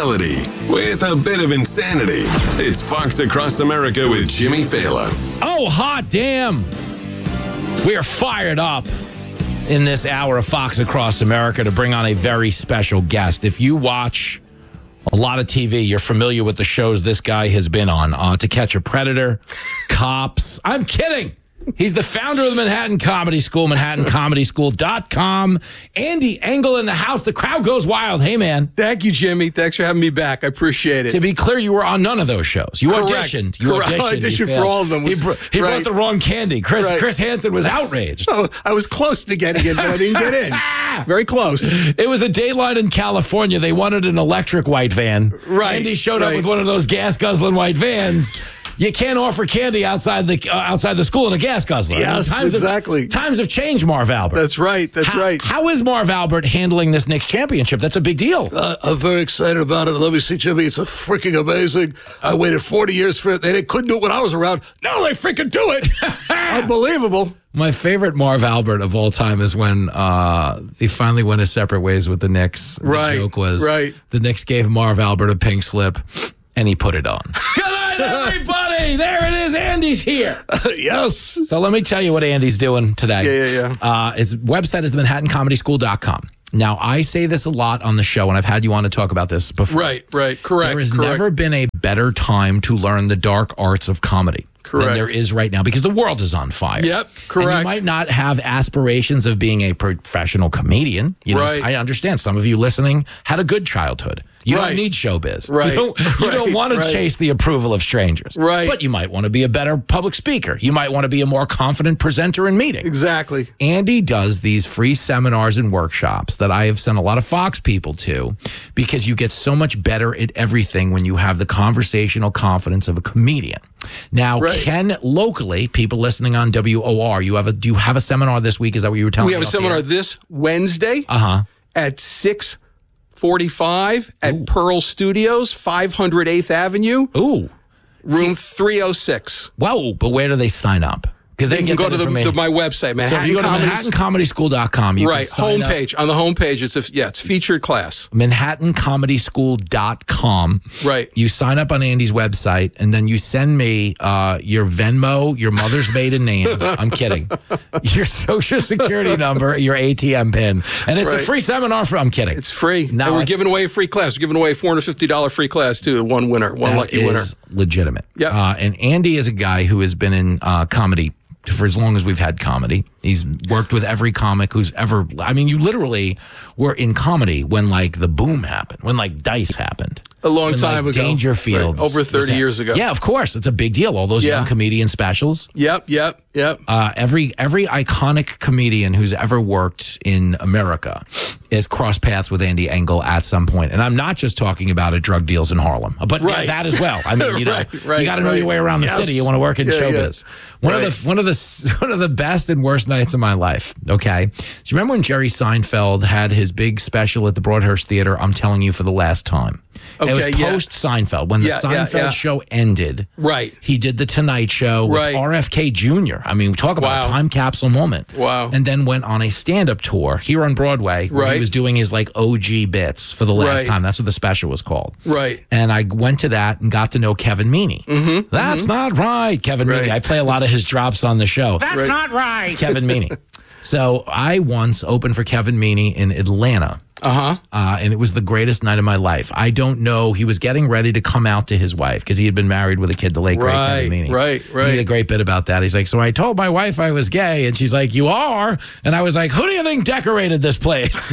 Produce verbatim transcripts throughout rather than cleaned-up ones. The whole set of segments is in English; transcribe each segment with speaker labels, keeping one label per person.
Speaker 1: fidelity with a bit of insanity. It's Fox Across America with Jimmy Fallon.
Speaker 2: Oh, hot damn. We are fired up in this hour of Fox Across America to bring on a very special guest. If you watch a lot of T V, you're familiar with the shows this guy has been on. Uh, To Catch a Predator, Cops. I'm kidding. He's the founder of the Manhattan Comedy School, manhattan comedy school dot com. Andy Engel in the house. The crowd goes wild. Hey, man.
Speaker 3: Thank you, Jimmy. Thanks for having me back. I appreciate it.
Speaker 2: To be clear, you were on none of those shows. You
Speaker 3: Correct.
Speaker 2: auditioned. You
Speaker 3: Correct.
Speaker 2: auditioned.
Speaker 3: I auditioned
Speaker 2: You
Speaker 3: for all of them.
Speaker 2: He,
Speaker 3: Was,
Speaker 2: br- he
Speaker 3: right.
Speaker 2: brought the wrong candy. Chris
Speaker 3: Right.
Speaker 2: Chris Hansen was outraged.
Speaker 3: Oh, I was close to getting in, but I didn't get in. Very close.
Speaker 2: It was a daylight in California. They wanted an electric white van.
Speaker 3: Right.
Speaker 2: Andy showed up
Speaker 3: right.
Speaker 2: with one of those gas guzzling white vans. You can't offer candy outside the uh, outside the school in a gas guzzler.
Speaker 3: Yes,
Speaker 2: I mean, times
Speaker 3: exactly.
Speaker 2: Have, times have changed, Marv Albert.
Speaker 3: That's right. That's
Speaker 2: how,
Speaker 3: right.
Speaker 2: How is Marv Albert handling this Knicks championship? That's a big deal.
Speaker 4: Uh, I'm very excited about it. Let me see, Jimmy. It's a freaking amazing. I waited forty years for it. They couldn't do it when I was around. Now they freaking do it. Unbelievable.
Speaker 2: My favorite Marv Albert of all time is when uh, they finally went his separate ways with the Knicks. The
Speaker 3: Right,
Speaker 2: joke was
Speaker 3: right.
Speaker 2: the Knicks gave Marv Albert a pink slip, and he put it on. Good night, everybody. There it is. Andy's here.
Speaker 4: Yes.
Speaker 2: So let me tell you what Andy's doing today.
Speaker 3: Yeah, yeah, yeah.
Speaker 2: Uh, his website is the manhattan comedy school dot com. Now, I say this a lot on the show, and I've had you on to talk about this before.
Speaker 3: Right, right. Correct.
Speaker 2: There has
Speaker 3: correct.
Speaker 2: never been a better time to learn the dark arts of comedy
Speaker 3: Correct.
Speaker 2: than there is right now because the world is on fire.
Speaker 3: Yep,
Speaker 2: And
Speaker 3: correct.
Speaker 2: you might not have aspirations of being a professional comedian. You know,
Speaker 3: Right.
Speaker 2: I understand some of you listening had a good childhood. You
Speaker 3: Right.
Speaker 2: don't need showbiz.
Speaker 3: Right.
Speaker 2: You don't, you don't
Speaker 3: Right,
Speaker 2: want to
Speaker 3: right.
Speaker 2: chase the approval of strangers.
Speaker 3: Right.
Speaker 2: But you might want to be a better public speaker. You might want to be a more confident presenter in meetings.
Speaker 3: Exactly.
Speaker 2: Andy does these free seminars and workshops that I have sent a lot of Fox people to because you get so much better at everything when you have the conversational confidence of a comedian. Now,
Speaker 3: Right.
Speaker 2: Ken, locally, people listening on W O R, you have a do you have a seminar this week? Is that what you were telling
Speaker 3: We
Speaker 2: me?
Speaker 3: have a
Speaker 2: off the
Speaker 3: seminar
Speaker 2: air?
Speaker 3: this Wednesday
Speaker 2: Uh-huh.
Speaker 3: at six forty-five at Pearl Studios, five hundred eighth Avenue,
Speaker 2: Ooh.
Speaker 3: room three oh six.
Speaker 2: Wow, but where do they sign up? Because they,
Speaker 3: You can
Speaker 2: get
Speaker 3: go
Speaker 2: that
Speaker 3: to the,
Speaker 2: information.
Speaker 3: the, my website,
Speaker 2: So if
Speaker 3: Manhattan
Speaker 2: you go to
Speaker 3: Comedy.
Speaker 2: manhattan comedy school dot com, you
Speaker 3: right,
Speaker 2: can sign up.
Speaker 3: homepage. On the homepage, it's a yeah, it's featured class.
Speaker 2: manhattan comedy school dot com.
Speaker 3: Right.
Speaker 2: You sign up on Andy's website, and then you send me uh, your Venmo, your mother's maiden name. I'm kidding. Your social security number, your A T M pin. And it's a
Speaker 3: Right.
Speaker 2: free seminar for, I'm kidding.
Speaker 3: It's free.
Speaker 2: No,
Speaker 3: and we're
Speaker 2: it's-
Speaker 3: giving away a free class. We're giving away a four hundred fifty dollars free class, too. One winner, one
Speaker 2: That
Speaker 3: lucky winner.
Speaker 2: is legitimate.
Speaker 3: Yep.
Speaker 2: Uh, and Andy is a guy who has been in uh, comedy for as long as we've had comedy. He's worked with every comic who's ever, I mean, you literally were in comedy when like the boom happened, when like Dice happened.
Speaker 3: A long
Speaker 2: when,
Speaker 3: time
Speaker 2: like,
Speaker 3: ago.
Speaker 2: Dangerfield.
Speaker 3: Right. Over thirty years ago.
Speaker 2: Yeah, of course. It's a big deal. All those
Speaker 3: Yeah.
Speaker 2: young comedian specials.
Speaker 3: Yep, yep, yep.
Speaker 2: Uh, every every iconic comedian who's ever worked in America is crossed paths with Andy Engel at some point. And I'm not just talking about at drug deals in Harlem, but yeah,
Speaker 3: Right.
Speaker 2: that as well. I mean, you know,
Speaker 3: Right, right,
Speaker 2: you got to know
Speaker 3: right.
Speaker 2: your way around the
Speaker 3: Yes.
Speaker 2: city. You want to work in
Speaker 3: Yeah,
Speaker 2: showbiz.
Speaker 3: yeah.
Speaker 2: One
Speaker 3: Right.
Speaker 2: of the one of the one of the best and worst nights of my life. Okay, do you remember when Jerry Seinfeld had his big special at the Broadhurst Theater? I'm telling you for the last time.
Speaker 3: Okay,
Speaker 2: it was
Speaker 3: yeah.
Speaker 2: post Seinfeld when the
Speaker 3: Yeah, yeah,
Speaker 2: Seinfeld
Speaker 3: yeah.
Speaker 2: show ended.
Speaker 3: Right.
Speaker 2: He did the Tonight Show with
Speaker 3: Right.
Speaker 2: R F K Junior I mean, talk about
Speaker 3: Wow.
Speaker 2: a time capsule moment.
Speaker 3: Wow.
Speaker 2: And then went on a stand-up tour here on Broadway where he
Speaker 3: Right.
Speaker 2: was doing his like O G bits for the last
Speaker 3: Right.
Speaker 2: time. That's what the special was called.
Speaker 3: Right.
Speaker 2: And I went to that and got to know Kevin Meaney. Mm-hmm. That's not right, Kevin
Speaker 3: Right.
Speaker 2: Meaney. I play a lot of his drops on the show.
Speaker 5: That's
Speaker 3: Right.
Speaker 5: not right.
Speaker 2: Kevin Meaney. So I once opened for Kevin Meaney in Atlanta.
Speaker 3: Uh-huh.
Speaker 2: Uh, and it was the greatest night of my life. I don't know. He was getting ready to come out to his wife because he had been married with a kid, the late great
Speaker 3: Right,
Speaker 2: Kevin Meaney.
Speaker 3: right, right.
Speaker 2: He had a great bit about that. He's like, so I told my wife I was gay, and she's like, you are? And I was like, who do you think decorated this place?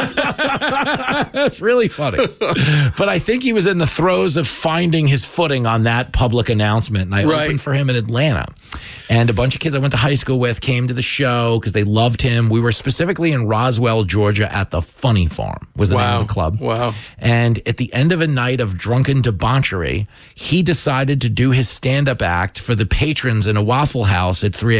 Speaker 2: It's really funny. But I think he was in the throes of finding his footing on that public announcement, and I
Speaker 3: Right.
Speaker 2: opened for him in Atlanta. And a bunch of kids I went to high school with came to the show because they loved him. We were specifically in Roswell, Georgia at the Funny Farm was the name
Speaker 3: Wow.
Speaker 2: of the club.
Speaker 3: Wow.
Speaker 2: And at the end of a night of drunken debauchery, he decided to do his stand-up act for the patrons in a Waffle House at three a.m.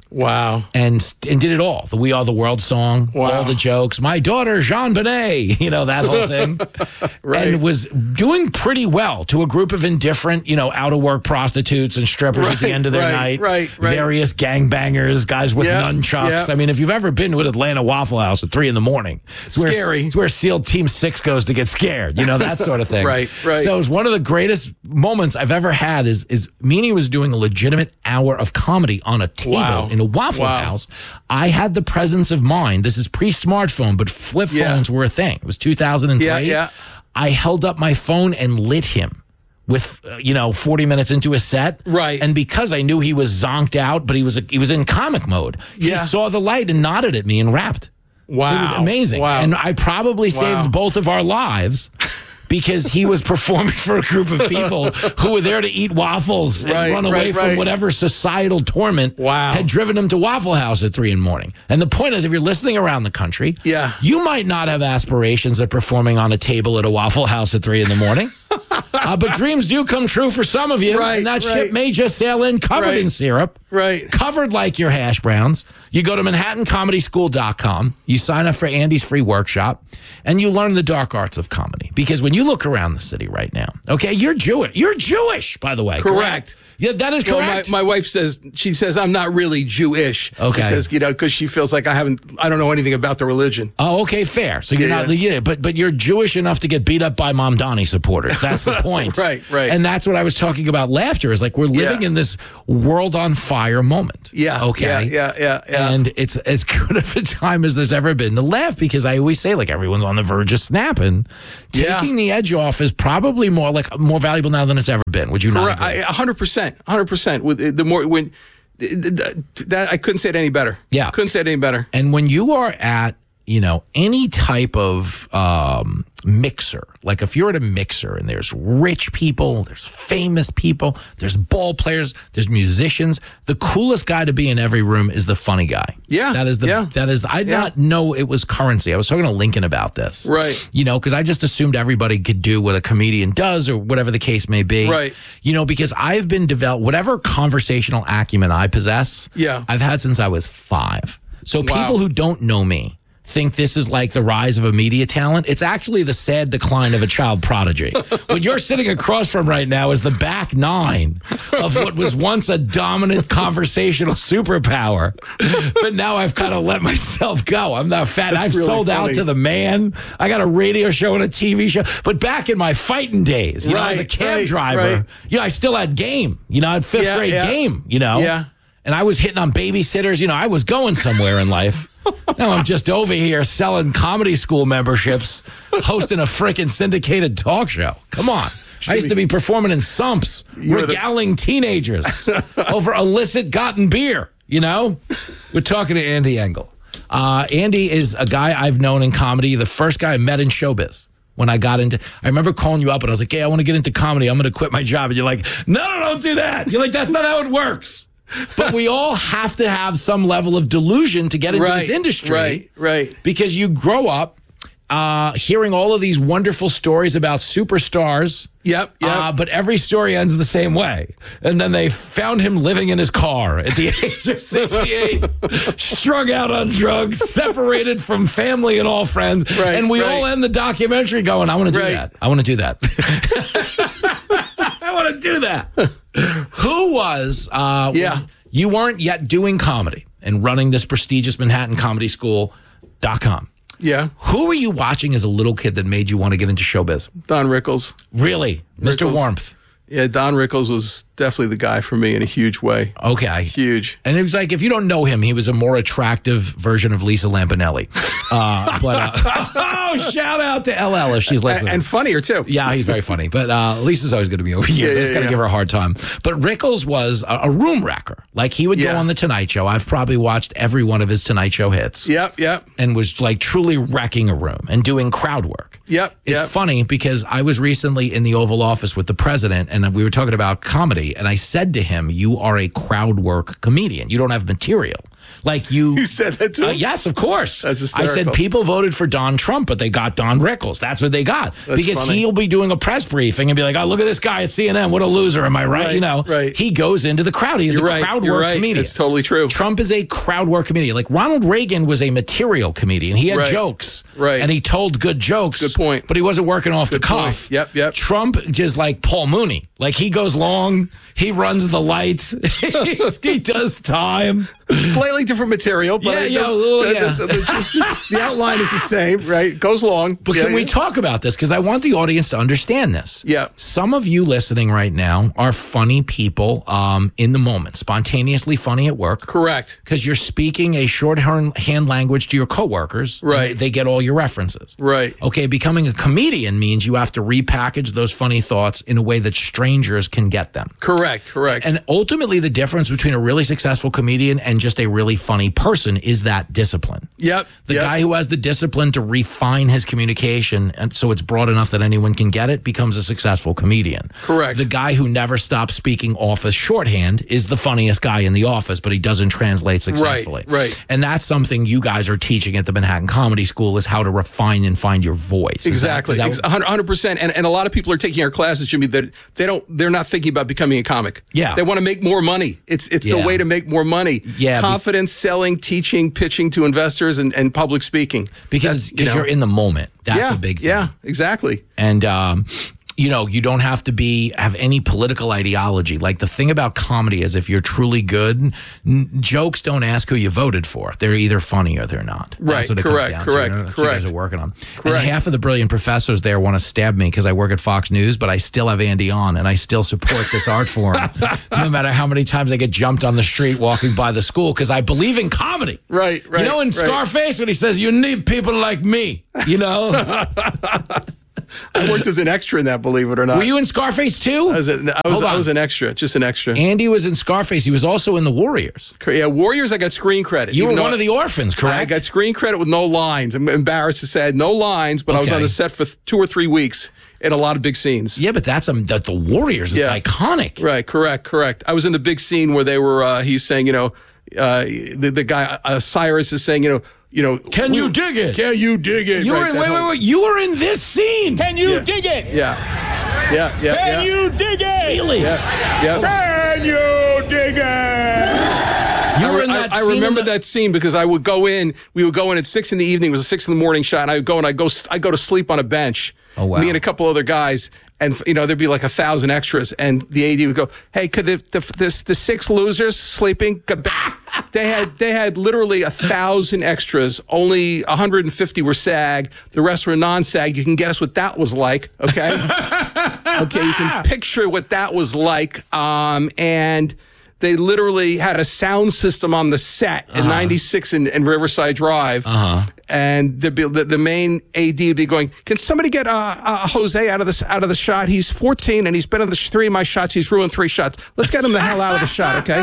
Speaker 3: Wow.
Speaker 2: And and did it all. The We Are the World song,
Speaker 3: Wow.
Speaker 2: all the jokes. My daughter, Jean Benet, you know, that whole thing.
Speaker 3: Right.
Speaker 2: And was doing pretty well to a group of indifferent, you know, out-of-work prostitutes and strippers at the
Speaker 3: Right,
Speaker 2: end of their
Speaker 3: right,
Speaker 2: night.
Speaker 3: right, right.
Speaker 2: Various gangbangers, guys with
Speaker 3: Yeah,
Speaker 2: nunchucks.
Speaker 3: yeah.
Speaker 2: I mean, if you've ever been to an Atlanta Waffle House at three in the morning, it's where,
Speaker 3: Scary.
Speaker 2: it's where SEAL Team six goes to get scared, you know, that sort of thing.
Speaker 3: Right, right.
Speaker 2: So it was one of the greatest moments I've ever had is, is Meanie was doing a legitimate hour of comedy on a table
Speaker 3: Wow.
Speaker 2: in a Waffle
Speaker 3: Wow.
Speaker 2: House. I had the presence of mind. This is pre-smartphone, but flip
Speaker 3: Yeah.
Speaker 2: phones were a thing. It was two thousand three.
Speaker 3: Yeah, yeah.
Speaker 2: I held up my phone and lit him with, uh, you know, forty minutes into a set.
Speaker 3: Right.
Speaker 2: And because I knew he was zonked out, but he was he was in comic mode, he
Speaker 3: Yeah.
Speaker 2: saw the light and nodded at me and rapped.
Speaker 3: Wow.
Speaker 2: It was amazing.
Speaker 3: Wow.
Speaker 2: And I probably
Speaker 3: Wow.
Speaker 2: saved both of our lives because he was performing for a group of people who were there to eat waffles and
Speaker 3: Right,
Speaker 2: run away
Speaker 3: right,
Speaker 2: from
Speaker 3: right.
Speaker 2: whatever societal torment
Speaker 3: Wow.
Speaker 2: had driven him to Waffle House at three in the morning. And the point is, if you're listening around the country,
Speaker 3: Yeah.
Speaker 2: you might not have aspirations of performing on a table at a Waffle House at three in the morning. uh, but dreams do come true for some of you.
Speaker 3: Right,
Speaker 2: and that ship
Speaker 3: right.
Speaker 2: may just sail in covered
Speaker 3: Right.
Speaker 2: in syrup.
Speaker 3: Right.
Speaker 2: Covered like your hash browns. You go to manhattan comedy school dot com. You sign up for Andy's free workshop, and you learn the dark arts of comedy. Because when you look around the city right now, okay, you're Jewish. You're Jewish, by the way.
Speaker 3: Correct.
Speaker 2: Yeah, that is
Speaker 3: Well, my,
Speaker 2: correct.
Speaker 3: my wife says, she says, I'm not really Jewish.
Speaker 2: Okay.
Speaker 3: She says, you know, because she feels like I haven't, I don't know anything about the religion.
Speaker 2: Oh, okay, fair. So you're
Speaker 3: Yeah,
Speaker 2: not,
Speaker 3: yeah.
Speaker 2: yeah, but but you're Jewish enough to get beat up by Mom Donnie supporters. That's the point.
Speaker 3: Right, right.
Speaker 2: And that's what I was talking about. Laughter is like we're living
Speaker 3: Yeah.
Speaker 2: in this world on fire moment.
Speaker 3: Yeah.
Speaker 2: Okay.
Speaker 3: Yeah, yeah, yeah, yeah.
Speaker 2: And it's as good of a time as there's ever been to laugh because I always say like everyone's on the verge of snapping.
Speaker 3: Yeah.
Speaker 2: Taking the edge off is probably more like more valuable now than it's ever been. Would you not?
Speaker 3: Correct.
Speaker 2: agree?
Speaker 3: I- a hundred percent, a hundred percent. With the more when th- th- that I couldn't say it any better.
Speaker 2: Yeah.
Speaker 3: couldn't say it any better.
Speaker 2: And when you are at, you know, any type of um, mixer, like if you're at a mixer and there's rich people, there's famous people, there's ball players, there's musicians, the coolest guy to be in every room is the funny guy.
Speaker 3: Yeah,
Speaker 2: That is the,
Speaker 3: yeah.
Speaker 2: that is, the, I did
Speaker 3: Yeah.
Speaker 2: not know it was currency. I was talking to Lincoln about this.
Speaker 3: Right.
Speaker 2: You know, because I just assumed everybody could do what a comedian does or whatever the case may be.
Speaker 3: Right.
Speaker 2: You know, because I've been developed, whatever conversational acumen I possess,
Speaker 3: Yeah.
Speaker 2: I've had since I was five. So
Speaker 3: Wow.
Speaker 2: people who don't know me think this is like the rise of a media talent. It's actually the sad decline of a child prodigy. What you're sitting across from right now is the back nine of what was once a dominant conversational superpower. But now I've kind of let myself go. I'm not fat.
Speaker 3: That's
Speaker 2: I've
Speaker 3: really
Speaker 2: sold out
Speaker 3: funny.
Speaker 2: to the man. I got a radio show and a T V show. But back in my fighting days, you know, as a
Speaker 3: Right,
Speaker 2: cab
Speaker 3: right,
Speaker 2: driver,
Speaker 3: right.
Speaker 2: you know, I still had game. You know, I had fifth
Speaker 3: Yeah,
Speaker 2: grade
Speaker 3: yeah.
Speaker 2: game, you know.
Speaker 3: Yeah.
Speaker 2: And I was hitting on babysitters. You know, I was going somewhere in life. Now I'm just over here selling comedy school memberships, hosting a freaking syndicated talk show. Come on. I used to be performing in sumps,
Speaker 3: You're the-
Speaker 2: regaling teenagers over illicit gotten beer. You know, we're talking to Andy Engel. Uh, Andy is a guy I've known in comedy, the first guy I met in showbiz. When I got into, I remember calling you up and I was like, hey, I want to get into comedy. I'm going to quit my job. And you're like, no, no, don't do that. You're like, that's not how it works. But we all have to have some level of delusion to get into
Speaker 3: Right,
Speaker 2: this industry.
Speaker 3: right, right.
Speaker 2: Because you grow up uh, hearing all of these wonderful stories about superstars.
Speaker 3: Yep, yep.
Speaker 2: Uh, but every story ends the same way. And then they found him living in his car at the age of sixty-eight, strung out on drugs, separated from family and all friends.
Speaker 3: Right,
Speaker 2: and we
Speaker 3: right.
Speaker 2: all end the documentary going, I want to do
Speaker 3: Right.
Speaker 2: that. I want to do that. I want to do that. Who was, uh,
Speaker 3: Yeah.
Speaker 2: you weren't yet doing comedy and running this prestigious Manhattan Comedy School dot com.
Speaker 3: Yeah,
Speaker 2: Who were you watching as a little kid that made you want to get into showbiz?
Speaker 3: Don Rickles.
Speaker 2: Really? Mister
Speaker 3: Rickles.
Speaker 2: Warmth.
Speaker 3: Yeah, Don Rickles was definitely the guy for me in a huge way.
Speaker 2: Okay.
Speaker 3: Huge.
Speaker 2: And it was like, if you don't know him, he was a more attractive version of Lisa Lampanelli. Uh, but, uh, oh, shout out to L L if she's listening.
Speaker 3: And funnier too.
Speaker 2: Yeah, he's very funny. But uh, Lisa's always going to be over here.
Speaker 3: Yeah,
Speaker 2: so I just
Speaker 3: yeah,
Speaker 2: got to
Speaker 3: yeah.
Speaker 2: give her a hard time. But Rickles was a, a room wrecker. Like, he would go
Speaker 3: Yeah.
Speaker 2: on The Tonight Show. I've probably watched every one of his Tonight Show hits.
Speaker 3: Yep, yep,
Speaker 2: And was like truly wrecking a room and doing crowd work.
Speaker 3: yep,
Speaker 2: It's
Speaker 3: yep.
Speaker 2: funny because I was recently in the Oval Office with the president and we were talking about comedy. And I said to him, you are a crowd work comedian. You don't have material. Like you,
Speaker 3: You said that to
Speaker 2: uh,
Speaker 3: him?
Speaker 2: yes, of course.
Speaker 3: That's
Speaker 2: I said
Speaker 3: hysterical.
Speaker 2: people voted for Don Trump, but they got Don Rickles. That's what they got
Speaker 3: That's
Speaker 2: because
Speaker 3: funny.
Speaker 2: he'll be doing a press briefing and be like, "Oh, look at this guy at C N N. What a loser! Am I right?"
Speaker 3: Right,
Speaker 2: you know,
Speaker 3: right.
Speaker 2: He goes into the crowd. He is
Speaker 3: You're
Speaker 2: a
Speaker 3: right.
Speaker 2: crowd
Speaker 3: You're
Speaker 2: work
Speaker 3: right.
Speaker 2: comedian.
Speaker 3: It's totally true.
Speaker 2: Trump is a crowd work comedian. Like Ronald Reagan was a material comedian. He had
Speaker 3: Right.
Speaker 2: jokes,
Speaker 3: Right.
Speaker 2: and he told good jokes.
Speaker 3: Good point.
Speaker 2: But he wasn't working off
Speaker 3: Good
Speaker 2: the
Speaker 3: point.
Speaker 2: cuff.
Speaker 3: Yep, yep.
Speaker 2: Trump just like Paul Mooney. Like he goes long. He runs the lights. he does time.
Speaker 3: Slightly different material, but
Speaker 2: Yeah,
Speaker 3: I-
Speaker 2: yeah,
Speaker 3: the,
Speaker 2: well,
Speaker 3: the-
Speaker 2: yeah.
Speaker 3: the- the- just- the outline is the same, right? Goes long.
Speaker 2: But
Speaker 3: Yeah,
Speaker 2: can we
Speaker 3: yeah.
Speaker 2: talk about this? Because I want the audience to understand this.
Speaker 3: Yeah.
Speaker 2: Some of you listening right now are funny people um, in the moment, spontaneously funny at work.
Speaker 3: Correct.
Speaker 2: Because you're speaking a shorthand language to your coworkers. and
Speaker 3: Right.
Speaker 2: They get all your references.
Speaker 3: Right.
Speaker 2: Okay, becoming a comedian means you have to repackage those funny thoughts in a way that strangers can get them.
Speaker 3: Correct. Correct.
Speaker 2: And ultimately, the difference between a really successful comedian and just a really funny person is that discipline.
Speaker 3: yep.
Speaker 2: The
Speaker 3: yep.
Speaker 2: guy who has the discipline to refine his communication and so it's broad enough that anyone can get it becomes a successful comedian.
Speaker 3: Correct.
Speaker 2: The guy who never stops speaking office shorthand is the funniest guy in the office, but he doesn't translate successfully.
Speaker 3: right.
Speaker 2: And that's something you guys are teaching at the Manhattan Comedy School is how to refine and find your voice. Is that-
Speaker 3: Exactly.
Speaker 2: is that-
Speaker 3: Ex- one hundred percent. And and a lot of people are taking our classes, Jimmy, that they don't they're not thinking about becoming a comic.
Speaker 2: Yeah.
Speaker 3: They want to make more money. It's it's the
Speaker 2: Yeah.
Speaker 3: way to make more money.
Speaker 2: Yeah, be-
Speaker 3: Confidence, selling, teaching, pitching to investors and, and public speaking.
Speaker 2: because
Speaker 3: That's,
Speaker 2: because
Speaker 3: know,
Speaker 2: you're in the moment. That's
Speaker 3: yeah,
Speaker 2: a big thing.
Speaker 3: Yeah, exactly.
Speaker 2: And um, you know, you don't have to be have any political ideology. Like the thing about comedy is, if you're truly good, n- jokes don't ask who you voted for. They're either funny or they're not. That's
Speaker 3: Right,
Speaker 2: what it
Speaker 3: correct,
Speaker 2: comes down
Speaker 3: correct,
Speaker 2: to. That's what
Speaker 3: correct.
Speaker 2: you guys are working on.
Speaker 3: Correct.
Speaker 2: And half of the brilliant professors there want to stab me because I work at Fox News, but I still have Andy on, and I still support this art form, no matter how many times I get jumped on the street walking by the school because I believe in comedy.
Speaker 3: Right, right.
Speaker 2: You know, in
Speaker 3: right.
Speaker 2: Scarface when he says, "You need people like me," you know.
Speaker 3: I worked as an extra in that, believe it or not.
Speaker 2: Were you in Scarface too?
Speaker 3: I was, a, I, was,
Speaker 2: Hold
Speaker 3: I
Speaker 2: on.
Speaker 3: was an extra, just an extra.
Speaker 2: Andy was in Scarface. He was also in The Warriors.
Speaker 3: Yeah, Warriors, I got screen credit.
Speaker 2: You were
Speaker 3: even though
Speaker 2: one of the orphans, correct?
Speaker 3: I got screen credit with no lines. I'm embarrassed to say I had no lines, but I was
Speaker 2: Okay.
Speaker 3: on the set for th- two or three weeks in a lot of big scenes.
Speaker 2: Yeah, but that's um, that the Warriors. It's
Speaker 3: Yeah.
Speaker 2: iconic.
Speaker 3: Right, correct, correct. I was in the big scene where they were, uh, he's saying, you know, uh, the, the guy, uh, Cyrus is saying, you know, you know,
Speaker 2: Can you dig it?
Speaker 3: Can you dig it?
Speaker 2: You
Speaker 3: Right,
Speaker 2: were in,
Speaker 3: that
Speaker 2: wait,
Speaker 3: whole-
Speaker 2: wait, wait. You were in this scene.
Speaker 5: Can you
Speaker 3: Yeah.
Speaker 5: dig it?
Speaker 3: Yeah, yeah, yeah.
Speaker 5: Can
Speaker 3: yeah.
Speaker 5: you dig it?
Speaker 2: Really?
Speaker 3: Yeah, yeah.
Speaker 5: Can you dig it?
Speaker 2: You
Speaker 3: I,
Speaker 2: were
Speaker 3: re-
Speaker 2: in that
Speaker 3: I, I
Speaker 2: scene in
Speaker 3: remember
Speaker 2: the-
Speaker 3: that scene because I would go in. We would go in at six in the evening. It was a six in the morning shot, and I would go and I go. I go to sleep on a bench.
Speaker 2: Oh, wow.
Speaker 3: Me and a couple other guys, and you know there'd be like a thousand extras, and the A D would go, "Hey, could the the the, the six losers sleeping?" go back?" They had they had literally a thousand extras. Only one hundred fifty were SAG. The rest were non-SAG. You can guess what that was like. Okay. Okay, you can picture what that was like. Um, and they literally had a sound system on the set in ninety-six in, in Riverside Drive.
Speaker 2: Uh-huh.
Speaker 3: And the, the the main A D would be going, "Can somebody get uh, uh, Jose out of this out of the shot? He's fourteen and he's been in the sh- three of my shots. He's ruined three shots. Let's get him the hell out of the shot, okay?"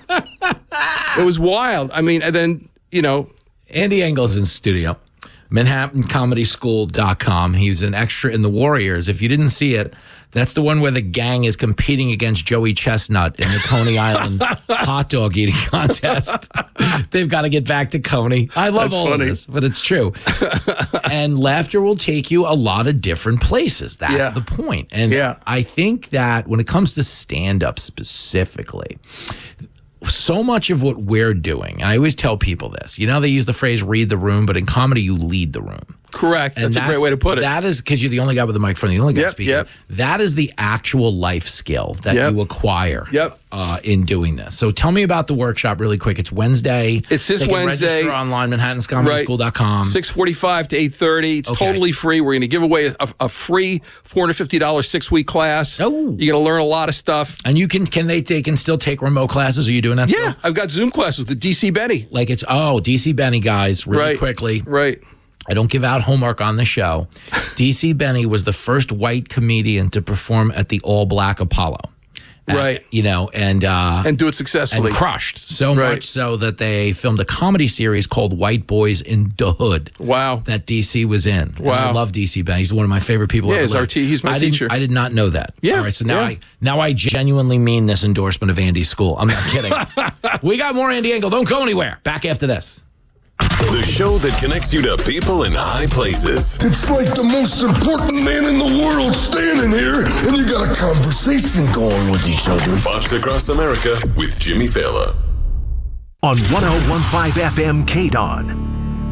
Speaker 3: It was wild. I mean, and then you know,
Speaker 2: Andy Engel's in studio. Manhattan Comedy School dot com. He was an extra in The Warriors. If you didn't see it, that's the one where the gang is competing against Joey Chestnut in the Coney Island hot dog eating contest. They've got to get back to Coney. I love
Speaker 3: That's
Speaker 2: all
Speaker 3: funny.
Speaker 2: of this, but it's true. And laughter will take you a lot of different places. That's
Speaker 3: Yeah.
Speaker 2: the point. And
Speaker 3: Yeah.
Speaker 2: I think that when it comes to stand-up specifically, so much of what we're doing, and I always tell people this, you know, they use the phrase read the room, but in comedy, you lead the room.
Speaker 3: correct.
Speaker 2: And
Speaker 3: That's a great way to put it.
Speaker 2: That is because you're the only guy with the microphone, the only guy
Speaker 3: Yep,
Speaker 2: speaking.
Speaker 3: yep.
Speaker 2: That is the actual life skill that
Speaker 3: Yep.
Speaker 2: you acquire
Speaker 3: Yep.
Speaker 2: uh, in doing this. So tell me about the workshop really quick. It's Wednesday.
Speaker 3: It's this
Speaker 2: They can
Speaker 3: Wednesday.
Speaker 2: register online, Manhattan Comedy School dot com.
Speaker 3: six forty-five to eight thirty. It's
Speaker 2: Okay.
Speaker 3: totally free. We're going to give away a, a free four hundred fifty dollars six-week class.
Speaker 2: Oh.
Speaker 3: You're going to learn a lot of stuff.
Speaker 2: And you can, can they, they can still take remote classes? Are you doing that
Speaker 3: Yeah,
Speaker 2: still?
Speaker 3: I've got Zoom classes with D C Benny.
Speaker 2: Like it's, oh, D C Benny, guys, really
Speaker 3: Right.
Speaker 2: quickly.
Speaker 3: Right.
Speaker 2: I don't give out homework on the show. D C Benny was the first white comedian to perform at the All Black Apollo.
Speaker 3: Right.
Speaker 2: Uh, you know, and uh,
Speaker 3: And do it successfully.
Speaker 2: and crushed so
Speaker 3: Right.
Speaker 2: much so that they filmed a comedy series called White Boys in the Hood.
Speaker 3: Wow.
Speaker 2: That D C was in. And
Speaker 3: Wow.
Speaker 2: I love D C Ben. He's one of my favorite people.
Speaker 3: Yeah,
Speaker 2: ever
Speaker 3: he's our
Speaker 2: lived.
Speaker 3: te- he's my
Speaker 2: I didn't-
Speaker 3: teacher.
Speaker 2: I did not know that.
Speaker 3: Yeah,
Speaker 2: All right. So now
Speaker 3: yeah.
Speaker 2: I now I genuinely mean this endorsement of Andy's school. I'm not kidding. We got more Andy Engel. Don't go anywhere. Back after this.
Speaker 1: The show that connects you to people in high places.
Speaker 6: It's like the most important man in the world standing here, and you got a conversation going with each other.
Speaker 1: Fox Across America with Jimmy Fallon.
Speaker 7: On one oh one point five F M K-Dawn.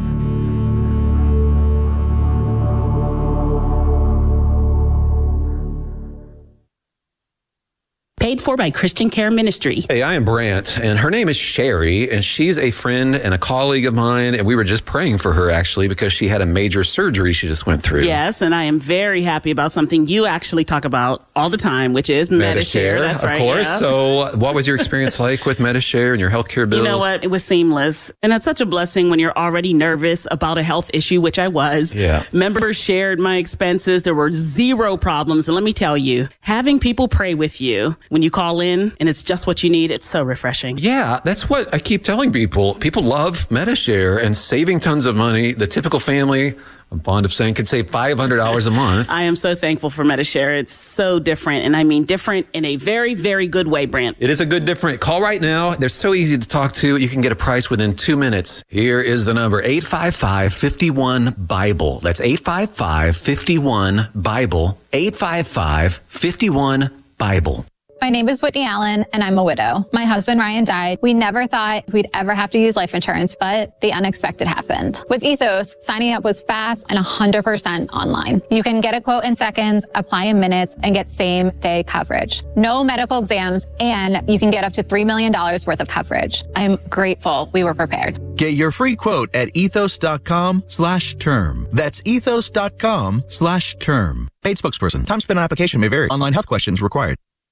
Speaker 8: Paid for by Christian Care Ministry.
Speaker 9: Hey, I am Brant, and her name is Sherry, and she's a friend and a colleague of mine, and we were just praying for her, actually, because she had a major surgery she just went through.
Speaker 8: Yes, and I am very happy about something you actually talk about all the time, which is Medishare. That's
Speaker 9: of
Speaker 8: right.
Speaker 9: course.
Speaker 8: Yeah.
Speaker 9: So what was your experience like with Medishare and your healthcare bills?
Speaker 8: You know what? It was seamless. And it's such a blessing when you're already nervous about a health issue, which I was.
Speaker 9: Yeah.
Speaker 8: Members shared my expenses. There were zero problems. And let me tell you, having people pray with you when you call in and it's just what you need, it's so refreshing.
Speaker 9: Yeah, that's what I keep telling people. People love Medishare and saving tons of money. The typical family, I'm fond of saying, could save five hundred dollars a month.
Speaker 8: I am so thankful for Medishare. It's so different. And I mean different in a very, very good way, Brant.
Speaker 9: It is a good different. Call right now. They're so easy to talk to. You can get a price within two minutes. Here is the number, eight five five, five one, BIBLE. That's eight five five, five one, BIBLE. eight five five, five one, BIBLE.
Speaker 10: My name is Whitney Allen, and I'm a widow. My husband, Ryan, died. We never thought we'd ever have to use life insurance, but the unexpected happened. With Ethos, signing up was fast and one hundred percent online. You can get a quote in seconds, apply in minutes, and get same-day coverage. No medical exams, and you can get up to three million dollars worth of coverage. I'm grateful we were prepared.
Speaker 11: Get your free quote at ethos.com slash term. That's ethos.com slash term. Paid spokesperson. Time spent on application may vary. Online health questions required.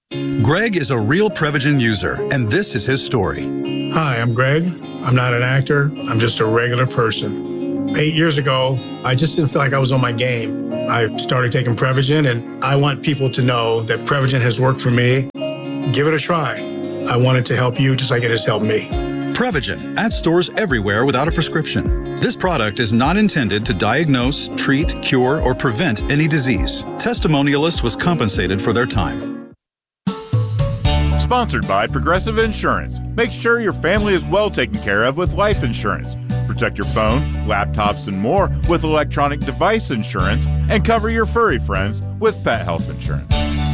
Speaker 12: Greg is a real Prevagen user, and this is his story.
Speaker 13: Hi, I'm Greg. I'm not an actor. I'm just a regular person. Eight years ago, I just didn't feel like I was on my game. I started taking Prevagen, and I want people to know that Prevagen has worked for me. Give it a try. I want it to help you just like it has helped me.
Speaker 12: Prevagen, at stores everywhere without a prescription. This product is not intended to diagnose, treat, cure, or prevent any disease. Testimonialist was compensated for their time.
Speaker 5: Sponsored by Progressive Insurance. Make sure your family is well taken care of with life insurance. Protect your phone, laptops, and more with electronic device insurance, and cover your furry friends with pet health insurance.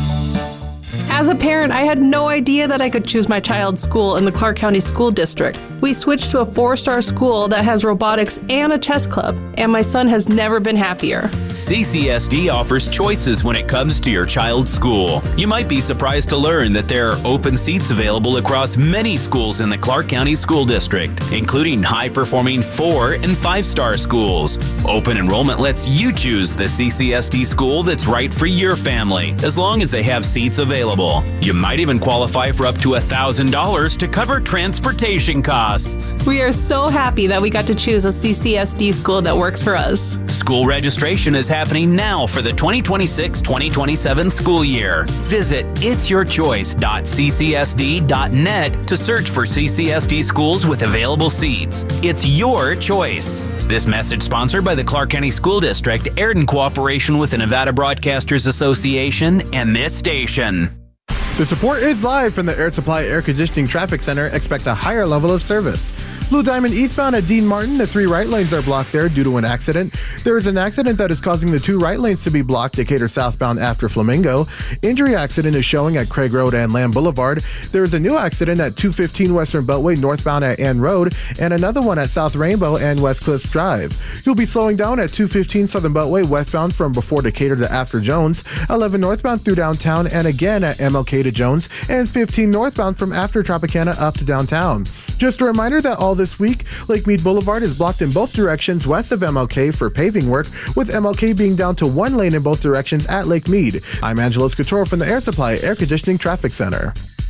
Speaker 14: As a parent, I had no idea that I could choose my child's school in the Clark County School District. We switched to a four-star school that has robotics and a chess club, and my son has never been happier.
Speaker 15: C C S D offers choices when it comes to your child's school. You might be surprised to learn that there are open seats available across many schools in the Clark County School District, including high-performing four- and five-star schools. Open enrollment lets you choose the C C S D school that's right for your family, as long as they have seats available. You might even qualify for up to one thousand dollars to cover transportation costs.
Speaker 14: We are so happy that we got to choose a C C S D school that works for us.
Speaker 15: School registration is happening now for the twenty twenty-six twenty twenty-seven school year. Visit its your choice dot c c s d dot net to search for C C S D schools with available seats. It's your choice. This message sponsored by the Clark County School District, aired in cooperation with the Nevada Broadcasters Association and this station.
Speaker 16: The support is live from the Air Supply Air Conditioning Traffic Center. Expect a higher level of service. Blue Diamond eastbound at Dean Martin, the three right lanes are blocked there due to an accident. There is an accident that is causing the two right lanes to be blocked Decatur southbound after Flamingo. Injury accident is showing at Craig Road and Lamb Boulevard. There is a new accident at two fifteen Western Beltway northbound at Ann Road, and another one at South Rainbow and West Cliffs Drive. You'll be slowing down at two fifteen Southern Beltway westbound from before Decatur to after Jones, eleven northbound through downtown, and again at M L K to Jones, and fifteen northbound from after Tropicana up to downtown. Just a reminder that all this week, Lake Mead Boulevard is blocked in both directions west of M L K for paving work, with M L K being down to one lane in both directions at Lake Mead. I'm Angelos Couture from the Air Supply Air Conditioning Traffic Center.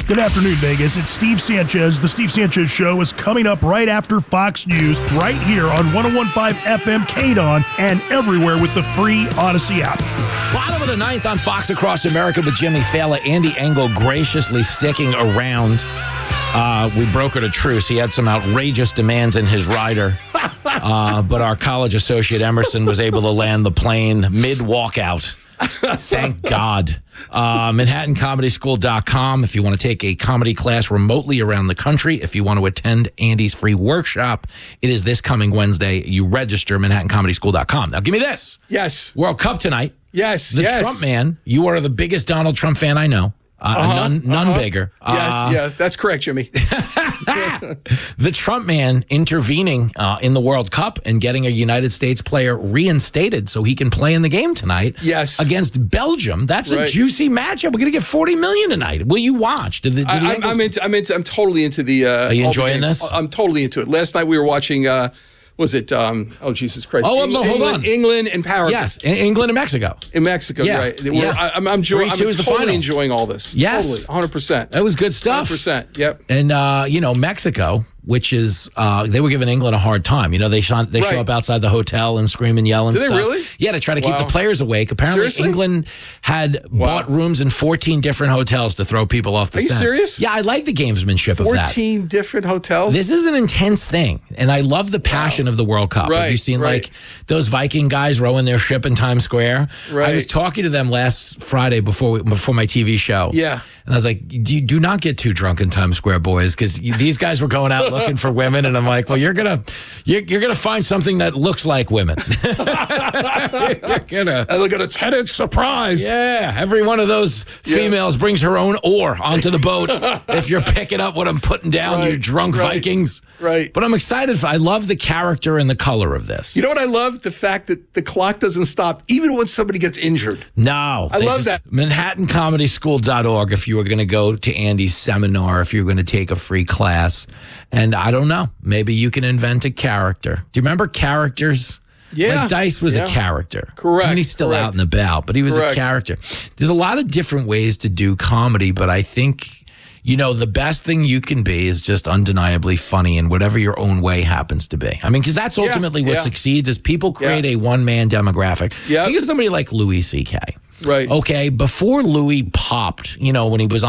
Speaker 17: Good afternoon, Vegas. It's Steve Sanchez. The Steve Sanchez Show is coming up right after Fox News, right here on one oh one point five F M K D O N and everywhere with the free Odyssey app.
Speaker 2: Bottom of the ninth on Fox Across America with Jimmy Fallon. Andy Engel graciously sticking around. Uh, we brokered a truce. He had some outrageous demands in his rider, uh, but our college associate Emerson was able to land the plane mid-walkout. Thank God. Uh, Manhattan Comedy School dot com if you want to take a comedy class remotely around the country. If you want to attend Andy's free workshop, it is this coming Wednesday. You register, Manhattan Comedy School dot com. Now, give me this.
Speaker 3: Yes.
Speaker 2: World Cup tonight.
Speaker 3: Yes.
Speaker 2: The
Speaker 3: yes.
Speaker 2: Trump man. You are the biggest Donald Trump fan I know. Uh,
Speaker 3: Uh-huh,
Speaker 2: none, none
Speaker 3: uh-huh.
Speaker 2: bigger.
Speaker 3: Yes,
Speaker 2: Uh,
Speaker 3: yeah, that's correct, Jimmy.
Speaker 2: The Trump man intervening uh, in the World Cup and getting a United States player reinstated so he can play in the game tonight.
Speaker 3: Yes.
Speaker 2: Against Belgium. That's a
Speaker 3: Right.
Speaker 2: juicy matchup. We're going to get forty million dollars tonight. Will you watch? Did the, did the
Speaker 3: I, I'm,
Speaker 2: Engels-
Speaker 3: I'm into. I'm into. I'm totally into the. Uh,
Speaker 2: Are you
Speaker 3: all the
Speaker 2: enjoying
Speaker 3: games.
Speaker 2: this?
Speaker 3: I'm totally into it. Last night we were watching. Uh, was it? Um, oh Jesus Christ!
Speaker 2: Oh,
Speaker 3: Eng-
Speaker 2: no, hold
Speaker 3: England,
Speaker 2: on.
Speaker 3: England and Paraguay.
Speaker 2: Yes, E- England and Mexico.
Speaker 3: In Mexico,
Speaker 2: Yeah,
Speaker 3: right? We're,
Speaker 2: yeah.
Speaker 3: I, I'm, I'm, enjoy, I'm
Speaker 2: three two is the
Speaker 3: totally
Speaker 2: final.
Speaker 3: enjoying all this.
Speaker 2: Yes.
Speaker 3: totally, one hundred percent.
Speaker 2: That was good stuff.
Speaker 3: one hundred percent. Yep.
Speaker 2: And, uh, you know, Mexico, which is, uh, they were giving England a hard time. You know, they, shot, they
Speaker 3: Right.
Speaker 2: show up outside the hotel and scream and yell and
Speaker 3: Do they
Speaker 2: stuff.
Speaker 3: really?
Speaker 2: Yeah, to try to keep
Speaker 3: Wow.
Speaker 2: the players awake. Apparently,
Speaker 3: Seriously?
Speaker 2: England had bought rooms in fourteen different hotels to throw people off the
Speaker 3: Are you
Speaker 2: scent.
Speaker 3: serious?
Speaker 2: Yeah, I like the gamesmanship of that.
Speaker 3: fourteen different hotels.
Speaker 2: This is an intense thing, and I love the passion of the World Cup. Have
Speaker 3: Right,
Speaker 2: you seen
Speaker 3: right.
Speaker 2: like those Viking guys rowing their ship in Times Square? I
Speaker 3: Right.
Speaker 2: was talking to them last Friday before we, before my T V show.
Speaker 3: Yeah.
Speaker 2: And I was like, do, do not get too drunk in Times Square, boys, because these guys were going out looking for women, and I'm like, well, you're gonna you're, you're gonna find something that looks like women. You're gonna.
Speaker 3: And look at a ten-inch surprise.
Speaker 2: Yeah, every one of those females brings her own oar onto the boat. If you're picking up what I'm putting down,
Speaker 3: Right,
Speaker 2: you drunk
Speaker 3: right,
Speaker 2: Vikings.
Speaker 3: right.
Speaker 2: But I'm excited. For, I love the character and the color of this.
Speaker 3: You know what I love? The fact that the clock doesn't stop even when somebody gets injured.
Speaker 2: No.
Speaker 3: I
Speaker 2: they
Speaker 3: love
Speaker 2: just-
Speaker 3: that.
Speaker 2: Manhattan Comedy School dot org if you were going to go to Andy's seminar, if you were going to take a free class. And I don't know, maybe you can invent a character. Do you remember characters?
Speaker 3: Yeah.
Speaker 2: Like Dice was
Speaker 3: Yeah.
Speaker 2: a character.
Speaker 3: Correct,
Speaker 2: I mean, he's still
Speaker 3: correct.
Speaker 2: out and about, but he was
Speaker 3: Correct.
Speaker 2: a character. There's a lot of different ways to do comedy, but I think, you know, the best thing you can be is just undeniably funny in whatever your own way happens to be. I mean, because that's
Speaker 3: Yeah,
Speaker 2: ultimately what
Speaker 3: yeah.
Speaker 2: succeeds is people create
Speaker 3: Yeah.
Speaker 2: a one-man demographic.
Speaker 3: Yep.
Speaker 2: Think of somebody like Louis C K.
Speaker 3: Right.
Speaker 2: Okay, before Louis popped, you know, when he was